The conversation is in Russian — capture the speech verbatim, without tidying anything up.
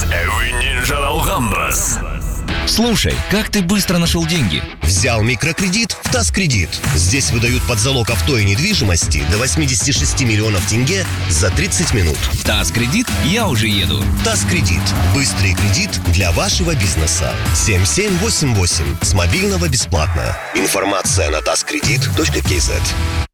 Every Ninja Alhambras. Слушай, как ты быстро нашел деньги? Взял микрокредит в Таскредит. Здесь выдают под залог авто и недвижимости до восемьдесят шесть миллионов тенге за тридцать минут. Таскредит, я уже еду. Таскредит. Быстрый кредит для вашего бизнеса. семь семь восемь восемь. С мобильного бесплатно. Информация на таскредит точка кз.